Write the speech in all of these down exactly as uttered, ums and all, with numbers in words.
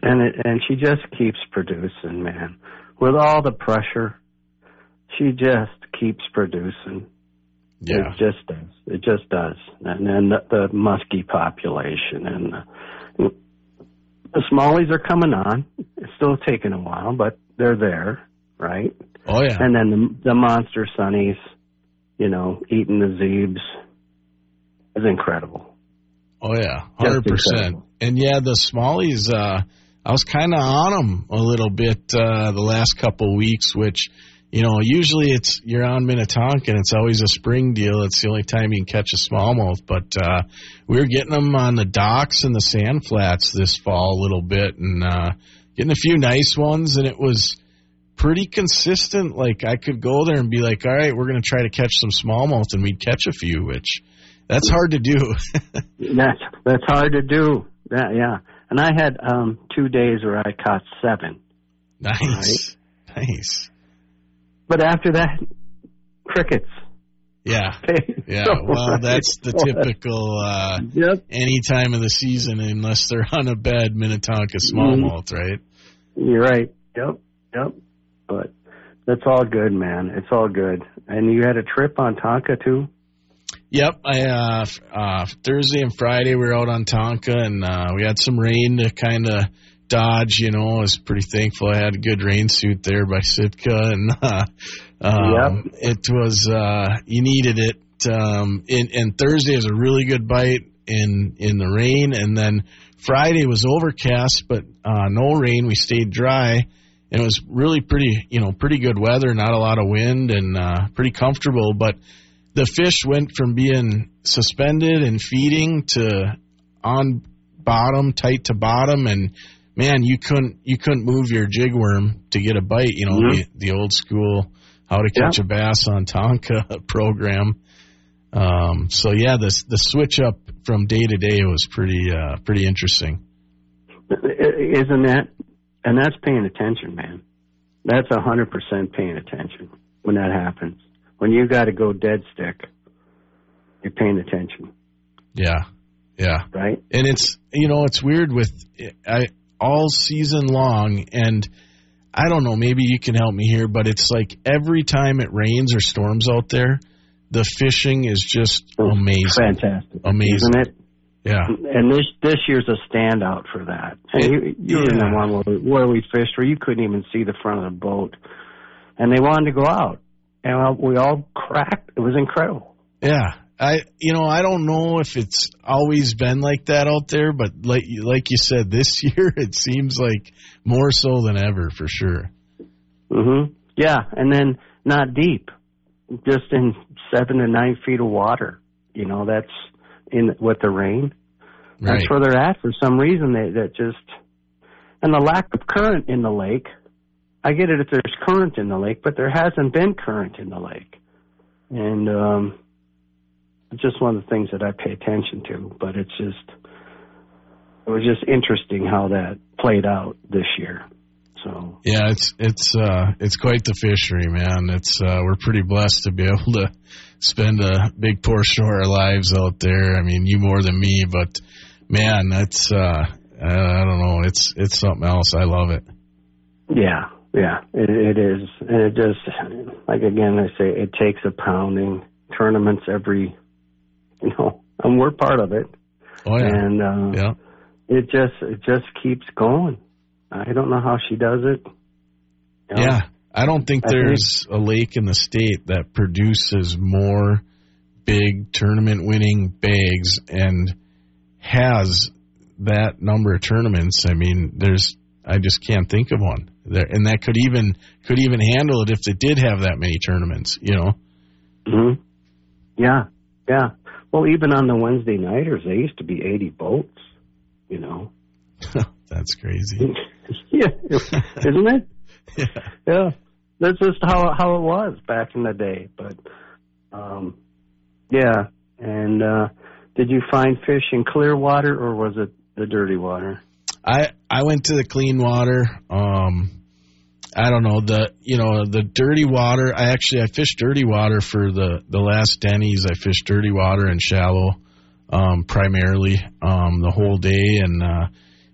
and it, and she just keeps producing, man. With all the pressure, she just keeps producing. Yeah. It just does. It just does. And then the, the muskie population and the, the smallies are coming on. It's still taking a while, but they're there, right? Oh, yeah. And then the, the monster sunnies, you know, eating the zeebs is incredible. Oh, yeah, one hundred percent. And, yeah, the smallies, uh, I was kind of on them a little bit uh, the last couple weeks, which, you know, usually it's you're on Minnetonka and it's always a spring deal. It's the only time you can catch a smallmouth. But uh, we were getting them on the docks and the sand flats this fall a little bit and uh, getting a few nice ones, and it was pretty consistent. Like, I could go there and be like, all right, we're going to try to catch some smallmouth, and we'd catch a few, which that's hard to do. that's that's hard to do. That, yeah. And I had um, two days where I caught seven. Nice. Right? Nice. But after that, crickets. Yeah. Yeah. So, well, that's the typical uh, yep. any time of the season, unless they're on a bed, Minnetonka smallmouth, mm-hmm. right? You're right. Yep. Yep. But that's all good, man. It's all good. And you had a trip on Tonka, too? Yep. I uh, uh, Thursday and Friday we were out on Tonka, and uh, we had some rain to kind of dodge. You know, I was pretty thankful I had a good rain suit there by Sitka, and uh, um, yep. it was uh, you needed it. Um, and, and Thursday was a really good bite in in the rain, and then Friday was overcast but uh, no rain. We stayed dry, and it was really pretty, you know, pretty good weather. Not a lot of wind, and uh, pretty comfortable, but the fish went from being suspended and feeding to on bottom, tight to bottom, and man, you couldn't you couldn't move your jig worm to get a bite. You know, mm-hmm. the, the old school how to catch yeah. a bass on Tonka program. Um, so yeah, the the switch up from day to day was pretty uh, pretty interesting. Isn't that? And that's paying attention, man. That's a hundred percent paying attention when that happens. When you got to go dead stick, you're paying attention. Yeah, yeah. Right? And it's, you know, it's weird with I all season long, and I don't know, maybe you can help me here, but it's like every time it rains or storms out there, the fishing is just it's amazing. Fantastic. Amazing. Isn't it? Yeah. And this this year's a standout for that. And it, you you yeah. were in the one where, where we fished where you couldn't even see the front of the boat. And they wanted to go out. And we all cracked. It was incredible. Yeah. I, you know, I don't know if it's always been like that out there, but like, like you said, this year it seems like more so than ever for sure. Mm-hmm. Yeah. And then not deep, just in seven to nine feet of water. You know, that's in with the rain. Right. That's where they're at for some reason. They, that just, and the lack of current in the lake. I get it if there's current in the lake, but there hasn't been current in the lake. And um, it's just one of the things that I pay attention to. But it's just, it was just interesting how that played out this year. So yeah, it's it's uh, it's quite the fishery, man. It's uh, we're pretty blessed to be able to spend a big portion of our lives out there. I mean, you more than me, but man, that's uh, I don't know. It's it's something else. I love it. Yeah. Yeah, it, it is. And it just, like, again, I say, it takes a pounding. Tournaments every, you know, and we're part of it. Oh, yeah. And uh, yeah. it just it just keeps going. I don't know how she does it. You know, yeah, I don't think I there's think, a lake in the state that produces more big tournament-winning bags and has that number of tournaments. I mean, there's, I just can't think of one. There, and that could even could even handle it if they did have that many tournaments, you know. Mm-hmm. Yeah, yeah. Well, even on the Wednesday nighters, there used to be eighty boats, you know. That's crazy. Yeah, isn't it? Yeah. Yeah, that's just how how it was back in the day. But um, yeah. And uh, did you find fish in clear water or was it the dirty water? I, I went to the clean water. Um, I don't know the you know the dirty water. I actually I fished dirty water for the, the last Denny's. I fished dirty water and shallow um, primarily um, the whole day, and uh,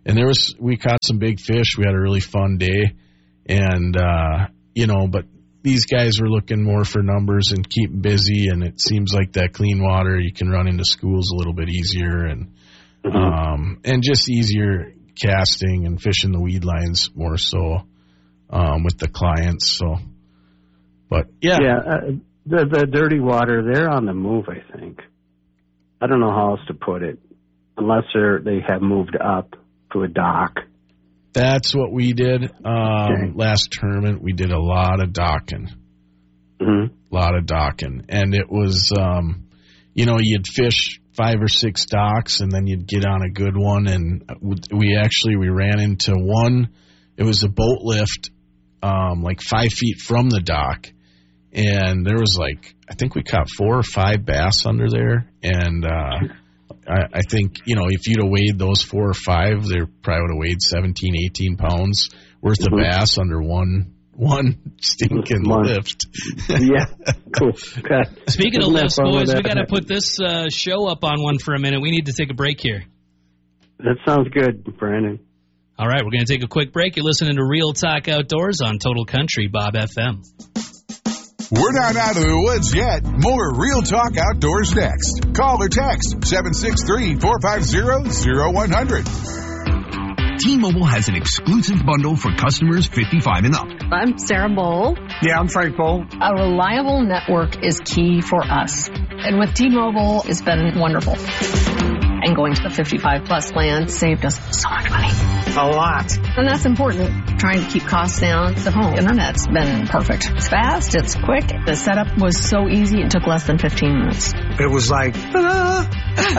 And there was, we caught some big fish. We had a really fun day. And, uh, you know, but these guys were looking more for numbers and keep busy. And it seems like that clean water, you can run into schools a little bit easier and, mm-hmm. um, and just easier casting and fishing the weed lines more so, um, with the clients. So, but yeah. Yeah. Uh, the, the dirty water, they're on the move, I think. I don't know how else to put it, unless they're, they have moved up to a dock. That's what we did um, okay. last tournament. We did a lot of docking, mm-hmm. a lot of docking, and it was, um, you know, you'd fish five or six docks, and then you'd get on a good one. And we actually we ran into one. It was a boat lift, um, like five feet from the dock, and there was like I think we caught four or five bass under there, and. Uh, I, I think, you know, if you'd have weighed those four or five, they probably would have weighed seventeen, eighteen pounds worth mm-hmm. of bass under one one stinking one. lift. Yeah, cool. Okay. Speaking of lifts, boys, we got to put this uh, show up on one for a minute. We need to take a break here. That sounds good, Brandon. All right, we're going to take a quick break. You're listening to Real Talk Outdoors on Total Country Bob F M. We're not out of the woods yet. More Real Talk Outdoors next. Call or text seven six three, four five zero, zero one zero zero. T-Mobile has an exclusive bundle for customers fifty-five and up. I'm Sarah Bowl. Yeah, I'm Frank Bowl. A reliable network is key for us. And with T-Mobile, it's been wonderful. And going to the fifty-five plus plan saved us so much money. A lot. And that's important. Trying to keep costs down. The home internet's been perfect. It's fast. It's quick. The setup was so easy. It took less than fifteen minutes. It was like, ta-da!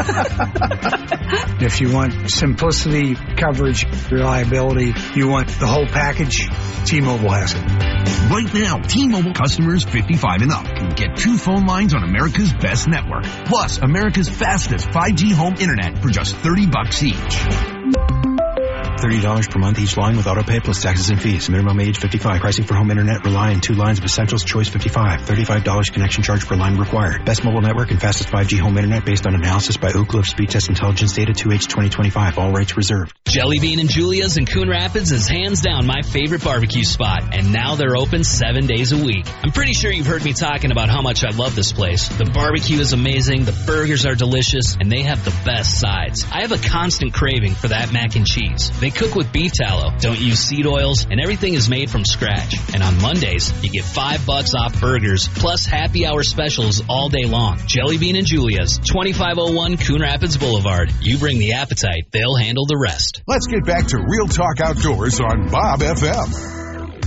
If you want simplicity, coverage, reliability, you want the whole package, T-Mobile has it. Right now, T-Mobile customers fifty-five and up can get two phone lines on America's best network, plus America's fastest five G home internet for just thirty bucks each. thirty dollars per month each line with auto pay plus taxes and fees. Minimum age fifty-five. Pricing for home internet rely on two lines of Essentials Choice fifty-five. thirty-five dollars connection charge per line required. Best mobile network and fastest five G home internet based on analysis by Ookla of Speed Test Intelligence data two H twenty twenty-five. All rights reserved. Jelly Bean and Julia's in Coon Rapids is hands down my favorite barbecue spot, and now they're open seven days a week. I'm pretty sure you've heard me talking about how much I love this place. The barbecue is amazing, the burgers are delicious, and they have the best sides. I have a constant craving for that mac and cheese. They cook with beef tallow, don't use seed oils, and everything is made from scratch. And on Mondays, you get five bucks off burgers, plus happy hour specials all day long. Jelly Bean and Julia's, twenty-five oh one Coon Rapids Boulevard. You bring the appetite, they'll handle the rest. Let's get back to Real Talk Outdoors on Bob F M.